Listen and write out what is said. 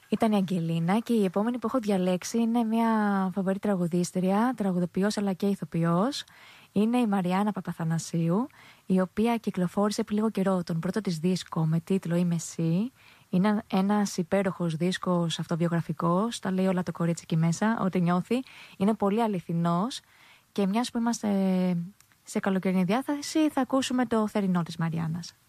Ήταν η Αγγελίνα και η επόμενη που έχω διαλέξει είναι μια φοβερή τραγουδίστρια, τραγουδοποιός αλλά και ηθοποιός. Είναι η Μαριάννα Παπαθανασίου, η οποία κυκλοφόρησε πριν λίγο καιρό τον πρώτο της δίσκο με τίτλο «Είμαι εσύ». Είναι ένας υπέροχος δίσκος αυτοβιογραφικός, τα λέει όλα το κορίτσι εκεί μέσα, ό,τι νιώθει. Είναι πολύ αληθινός και μιας που είμαστε σε καλοκαιρινή διάθεση θα ακούσουμε το θερινό της Μαριάννας.